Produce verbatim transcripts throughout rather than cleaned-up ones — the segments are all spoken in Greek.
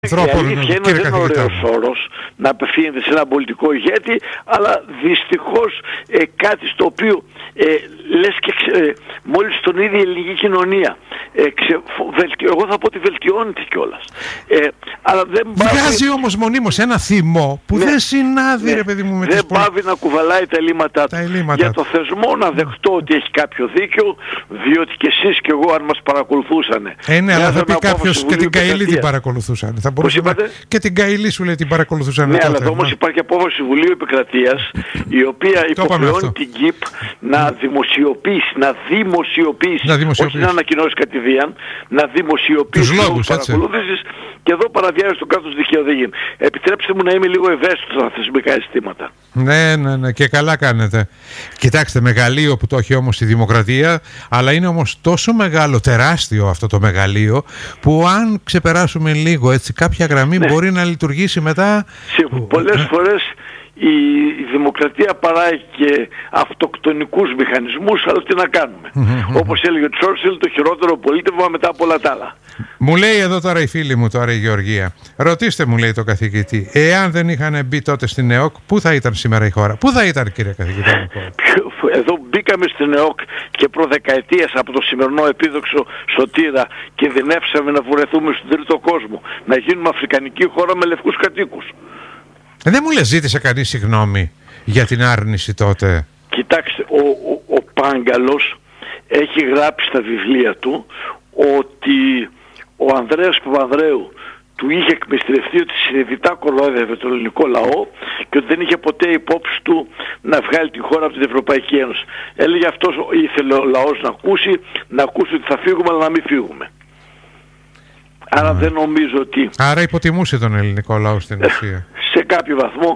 Η αλήθεια είναι ότι δεν είναι ωραίος όρος να απευθύνεται σε έναν πολιτικό ηγέτη, αλλά δυστυχώς ε, κάτι στο οποίο ε, λες και ε, μόλις τον ίδιο η ελληνική κοινωνία ε, ξε, βελτι, εγώ θα πω ότι βελτιώνεται κιόλας. Ε, αλλά δεν βγάζει όμως μονίμως ένα θυμό που ναι, δεν συνάδει ναι, ρε παιδί μου με δεν τις πάβει πόλη... να κουβαλάει τα ελλείμματά του. Για το θεσμό να δεχτώ ότι έχει κάποιο δίκιο, διότι και εσείς και εγώ αν μας παρακολουθούσαν. Ε, ναι, αλλά θα πει κάποιος και την Καηλή την παρακολουθούσαν. Θα μπορούσε και την Καηλή σου λέει την παρακολουθούσαν. Ναι, τότε, αλλά εδώ όμως υπάρχει απόφαση του Βουλίου Επικρατείας η οποία υποχρεώνει την ΚΙΠ να δημοσιοποιήσει, να δημοσιοποιήσει, να δημοσιοποιήσει. όχι να ανακοινώσει κατηδίαν, να δημοσιοποιήσει τους λόγους παρακολούθησης, και εδώ παραδιάζει το κράτος δικαίου δεν γίνει. Επιτρέψτε μου να είμαι λίγο ευαίσθητος στα θεσμικά αισθήματα. Ναι, ναι, ναι, και καλά κάνετε. Κοιτάξτε, μεγαλείο που το έχει όμως η δημοκρατία, αλλά είναι όμως τόσο μεγάλο, τεράστιο αυτό το μεγαλείο, που αν ξεπεράσουμε λίγο έτσι κάποια γραμμή ναι, μπορεί να λειτουργήσει μετά. Πολλές φορές η δημοκρατία παράγει και αυτοκτονικούς μηχανισμούς, αλλά τι να κάνουμε. Mm-hmm. Όπως έλεγε ο Τσόρσιλ, το χειρότερο πολίτευμα μετά από όλα τα άλλα. Μου λέει εδώ τώρα η φίλη μου τώρα η Γεωργία, ρωτήστε μου λέει το καθηγητή, εάν δεν είχαν μπει τότε στην ΕΟΚ, πού θα ήταν σήμερα η χώρα? Πού θα ήταν κύριε καθηγητή? Εδώ μπήκαμε στην ΕΟΚ και προδεκαετίες από το σημερινό επίδοξο Σωτήρα κινδυνεύσαμε να βουρεθούμε στον τρίτο κόσμο, να γίνουμε αφρικανική χώρα με λευκούς κατοίκους. Δεν μου λες ζήτησε κανείς συγγνώμη για την άρνηση τότε? Κοιτάξτε, ο, ο, ο Πάγκαλος έχει γράψει στα βιβλία του ότι ο Ανδρέας Παπανδρέου του είχε εκμυστηρευτεί ότι συνειδητά κοροϊδεύε τον ελληνικό λαό και ότι δεν είχε ποτέ υπόψη του να βγάλει τη χώρα από την Ευρωπαϊκή Ένωση. Έλεγε αυτός ήθελε ο λαός να ακούσει, να ακούσει ότι θα φύγουμε αλλά να μην φύγουμε. Άρα mm. δεν νομίζω ότι... Άρα υποτιμούσε τον ελληνικό λαό στην ουσία. Σε κάποιο βαθμό,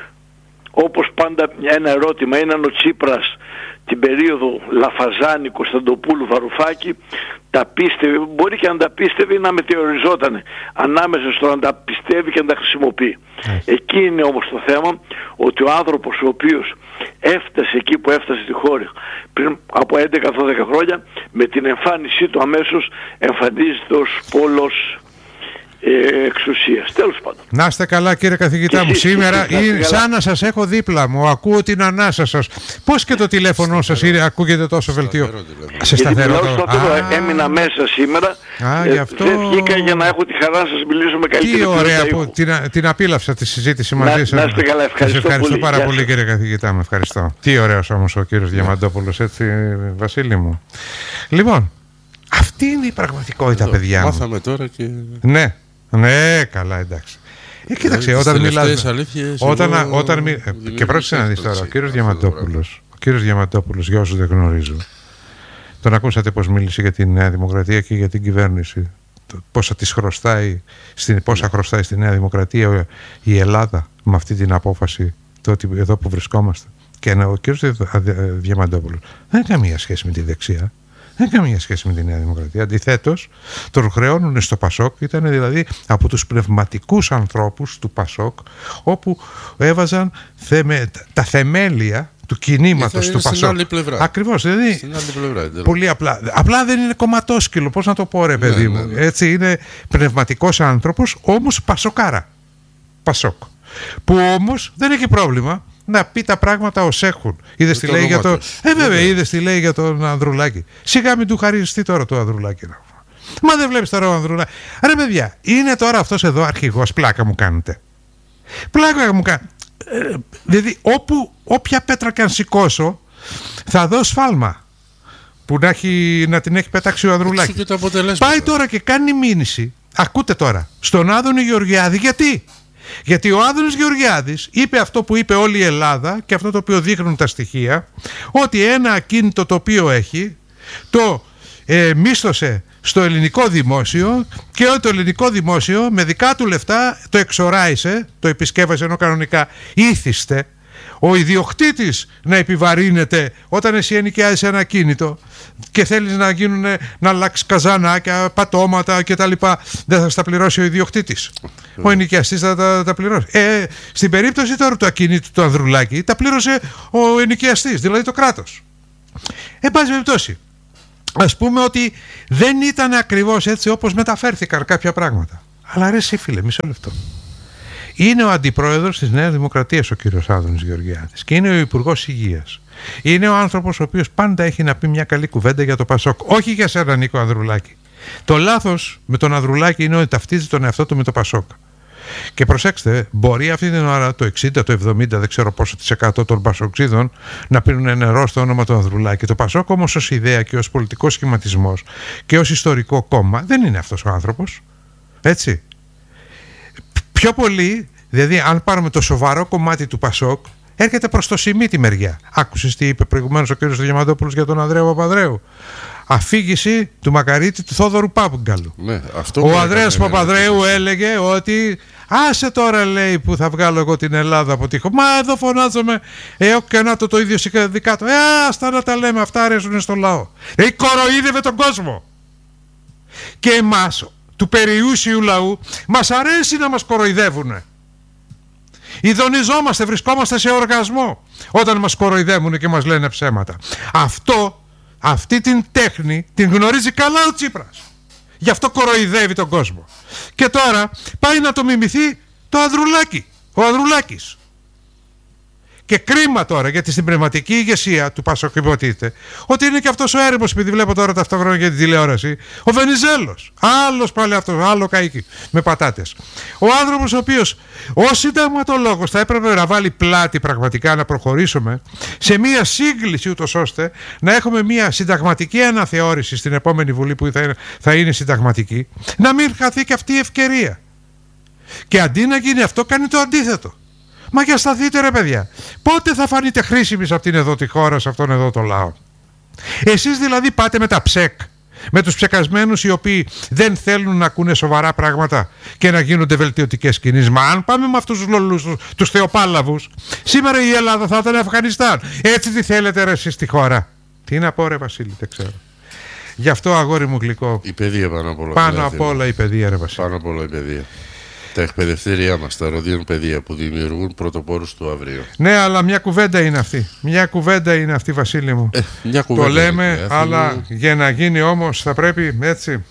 όπως πάντα ένα ερώτημα είναι αν ο Τσίπρας την περίοδο Λαφαζάνη, Κωνσταντοπούλου, Βαρουφάκη τα πίστευε, μπορεί και να τα πίστευε ή να μετεωριζότανε ανάμεσα στο να τα πιστεύει και να τα χρησιμοποιεί. Mm. Εκεί είναι όμως το θέμα ότι ο άνθρωπος ο οποίος έφτασε εκεί που έφτασε στη χώρα πριν από έντεκα δώδεκα χρόνια, με την εμφάνισή του αμέσως εμφανίζεται ως πόλος ε, εξουσίας. Τέλος πάντων. Να είστε καλά κύριε καθηγητά και μου. Εσείς, σήμερα είναι σαν να σας έχω δίπλα μου. Ακούω την ανάσα σας. Πώς και το τηλέφωνο σας είναι, ακούγεται τόσο βελτιώ? Σε σταθερό. Έμεινα μέσα σήμερα. Α, γι' αυτό... Δεν βγήκα για να έχω τη χαρά να σας μιλήσω με καλύτερη. Τι ωραία που την, την απίλαυσα τη συζήτηση μαζί σας. Να είστε καλά. Ευχαριστώ, ευχαριστώ πολύ. πάρα πολύ κύριε καθηγητά μου. Ευχαριστώ. Τι ωραίος όμως ο κύριος Διαμαντόπουλος, έτσι Βασίλη μου. Λοιπόν, αυτή είναι η πραγματικότητα, παιδιά μου. Μάθαμε τώρα και... Ναι. Ναι, καλά, εντάξει. Ε, κοίταξε, όταν μιλάς... Όταν, εγώ... όταν μι... Και πρόσεξε να δεις τώρα, ο κύριος Διαμαντόπουλος, ο κύριος Διαμαντόπουλος, για όσους δεν γνωρίζω, τον ακούσατε πως μίλησε για τη Νέα Δημοκρατία και για την κυβέρνηση, πόσα της χρωστάει, στην, πόσα χρωστάει στη Νέα Δημοκρατία η Ελλάδα με αυτή την απόφαση, το ότι εδώ που βρισκόμαστε. Και ο κύριος Διαμαντόπουλος δεν έχει καμία σχέση με τη δεξιά. Δεν έχει καμία σχέση με τη Νέα Δημοκρατία. Αντιθέτως, τον χρεώνουν στο Πασόκ. Ήταν δηλαδή από τους πνευματικούς ανθρώπους του Πασόκ, όπου έβαζαν θεμε, τα θεμέλια του κινήματος του Πασόκ. Στην άλλη πλευρά. Ακριβώς. Δηλαδή, στην άλλη πλευρά. Πολύ απλά. Απλά δεν είναι κομματόσκυλο. Πώς να το πω, ρε παιδί ναι, μου. Ναι, ναι. Έτσι είναι πνευματικός άνθρωπος, όμως Πασοκάρα. Πασόκ. Που όμως δεν έχει πρόβλημα να πει τα πράγματα ως έχουν. Είδες τι λέει για το... Ε, βέβαια, είδες τι λέει για τον Ανδρουλάκη. Σιγά μην του χαριστεί τώρα το Ανδρουλάκη. Μα δεν βλέπεις τώρα ο Ανδρουλάκη. Ρε παιδιά, είναι τώρα αυτός εδώ αρχηγός. Πλάκα μου κάνετε. Πλάκα μου κάνετε. Ε, δηλαδή, όπου, όποια πέτρα και αν σηκώσω, θα δω σφάλμα. Που να, έχει, να την έχει πετάξει ο Ανδρουλάκη. Πάει τώρα και κάνει μήνυση. Ακούτε τώρα. Στον Άδωνη Γεωργιάδη. Γιατί? Γιατί ο Άδωνης Γεωργιάδης είπε αυτό που είπε όλη η Ελλάδα και αυτό το οποίο δείχνουν τα στοιχεία, ότι ένα ακίνητο το οποίο έχει το ε, μίσθωσε στο ελληνικό δημόσιο και ότι το ελληνικό δημόσιο με δικά του λεφτά το εξοράισε, το επισκέφασε, ενώ κανονικά ήθιστε ο ιδιοκτήτης να επιβαρύνεται όταν εσύ ενοικιάζεις ένα ακίνητο και θέλεις να γίνουν, να αλλάξει καζανάκια, πατώματα κτλ. Δεν θα στα πληρώσει ο ιδιοκτήτης. Ο ενοικιαστής θα τα, τα πληρώσει. Ε, στην περίπτωση τώρα του ακινήτου του Ανδρουλάκη τα πλήρωσε ο ενοικιαστής, δηλαδή το κράτος. Εν πάση περιπτώσει, ας πούμε ότι δεν ήταν ακριβώς έτσι όπως μεταφέρθηκαν κάποια πράγματα. Αλλά ρε εσύ φίλε, μισό λεπτό. Είναι ο αντιπρόεδρος της Νέας Δημοκρατίας ο κύριος Άδωνης Γεωργιάδης και είναι ο Υπουργός Υγείας. Είναι ο άνθρωπος ο οποίος πάντα έχει να πει μια καλή κουβέντα για το Πασόκ. Όχι για σένα, Νίκο Ανδρουλάκη. Το λάθος με τον Ανδρουλάκη είναι ότι ταυτίζει τον εαυτό του με το Πασόκ. Και προσέξτε, μπορεί αυτή την ώρα το εξήντα, το εβδομήντα, δεν ξέρω πόσο της εκατό των Πασοξίδων να πίνουν νερό στο όνομα του Ανδρουλάκη. Το Πασόκ όμως ως ιδέα και ως πολιτικός σχηματισμός και ως ιστορικό κόμμα δεν είναι αυτός ο άνθρωπος. Έτσι. Πιο πολύ, δηλαδή αν πάρουμε το σοβαρό κομμάτι του Πασόκ, έρχεται προς το Σιμίτη μεριά. Άκουσες τι είπε προηγουμένως ο κ. Διαμαντόπουλος για τον Ανδρέα Παπανδρέου? Αφήγηση του Μακαρίτη του Θόδωρου Πάπουγκαλου. Ναι, αυτό ο Ανδρέας Παπανδρέου ναι, έλεγε ότι άσε τώρα, λέει, που θα βγάλω εγώ την Ελλάδα από τείχο. Μα εδώ φωνάζομαι ε, και να το το ίδιο συνδικάτο. Ε, άστα να τα λέμε, αυτά αρέσουν στο λαό. Ε, κοροϊδεύε τον κόσμο. Και εμάς, του περιούσιου λαού, μας αρέσει να μας κοροϊδεύουν. Ιδονιζόμαστε, βρισκόμαστε σε οργασμό όταν μας κοροϊδεύουν και μας λένε ψέματα. Αυτό, αυτή την τέχνη την γνωρίζει καλά ο Τσίπρας. Γι' αυτό κοροϊδεύει τον κόσμο. Και τώρα πάει να το μιμηθεί το Ανδρουλάκη, ο Ανδρουλάκης. Και κρίμα τώρα, γιατί στην πνευματική ηγεσία του Πασόκ υποτίθεται ότι είναι και αυτός ο έρημος, επειδή βλέπω τώρα ταυτόχρονα για την τηλεόραση, ο Βενιζέλος. Άλλος πάλι αυτός, άλλο καίκι με πατάτες. Ο άνθρωπος ο οποίος ως συνταγματολόγος θα έπρεπε να βάλει πλάτη πραγματικά να προχωρήσουμε σε μια σύγκληση, ούτως ώστε να έχουμε μια συνταγματική αναθεώρηση στην επόμενη Βουλή που θα είναι, θα είναι συνταγματική, να μην χαθεί και αυτή η ευκαιρία. Και αντί να γίνει αυτό, κάνει το αντίθετο. Μα για σταθείτε ρε παιδιά. Πότε θα φανείτε χρήσιμοι σε αυτήν εδώ τη χώρα, σε αυτόν εδώ το λαό? Εσείς δηλαδή πάτε με τα ψεκ, με τους ψεκασμένους οι οποίοι δεν θέλουν να ακούνε σοβαρά πράγματα και να γίνονται βελτιωτικές κινήσεις. Μα αν πάμε με αυτούς τους λολούς, τους θεοπάλαβους, σήμερα η Ελλάδα θα ήταν Αφγανιστάν. Έτσι τι θέλετε ρε εσείς στη χώρα? Τι να πω ρε Βασίλη, δεν ξέρω. Γι' αυτό αγόρι μου γλυκό, η παιδεία πάνω απ' όλα. Πάνω απ' όλα η παιδεία ρε Βασίλη. Πάνω απ' όλα η παιδεία. Τα εκπαιδευτήριά μας, τα ροδιών παιδεία που δημιουργούν πρωτοπόρους του αύριο. Ναι, αλλά μια κουβέντα είναι αυτή. Μια κουβέντα είναι αυτή, Βασίλη μου. Ε, μια κουβέντα. Το λέμε, είναι, αλλά μου... για να γίνει όμως θα πρέπει έτσι.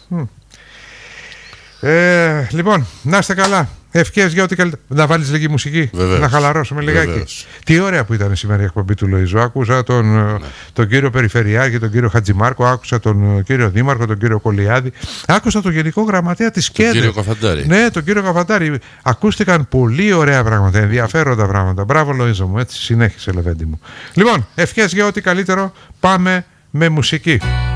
Ε, λοιπόν, να είστε καλά. Ευχές για ό,τι καλύτερο. Να βάλεις λίγη μουσική. Βεβαίως. Να χαλαρώσουμε λιγάκι. Βεβαίως. Τι ωραία που ήταν σήμερα η εκπομπή του Λοϊζού. Άκουσα τον, ναι. τον κύριο Περιφερειάρχη, τον κύριο Χατζημάρκο, άκουσα τον κύριο Δήμαρχο, τον κύριο Κολιάδη. Άκουσα τον Γενικό Γραμματέα της ΚΕΔΕ. Τον κύριο Καφαντάρη. Ναι, τον κύριο Καφαντάρη. Ακούστηκαν πολύ ωραία πράγματα, ενδιαφέροντα πράγματα. Μπράβο, Λοϊζό μου. Έτσι συνέχισε, Λεβέντη μου. Λοιπόν, ευχές για ό,τι καλύτερο. Πάμε με μουσική.